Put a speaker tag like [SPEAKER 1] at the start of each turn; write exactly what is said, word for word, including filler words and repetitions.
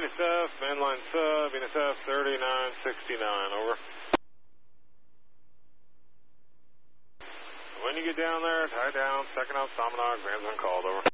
[SPEAKER 1] Venus F, mainline sub, Venus F, thirty-nine sixty-nine, over. When you get down there, tie down, second out, Somonog, Grams uncalled, over.